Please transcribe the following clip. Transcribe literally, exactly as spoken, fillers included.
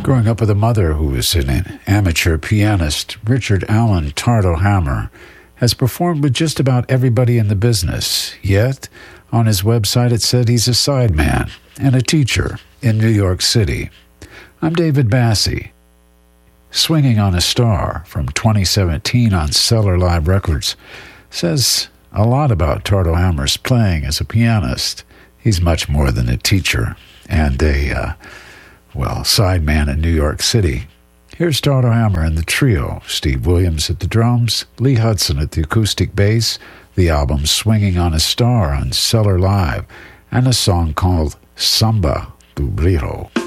Growing up with a mother who was an amateur pianist, Richard Allen Tardo Hammer has performed with just about everybody in the business. Yet, on his website it said he's a sideman and a teacher in New York City. I'm David Bassie. Swinging on a Star from twenty seventeen on Cellar Live Records says a lot about Tardo Hammer's playing as a pianist. He's much more than a teacher and a, uh, well, sideman in New York City. Here's Tardo Hammer and the trio, Steve Williams at the drums, Lee Hudson at the acoustic bass, the album Swinging on a Star on Cellar Live, and a song called Samba do Brito.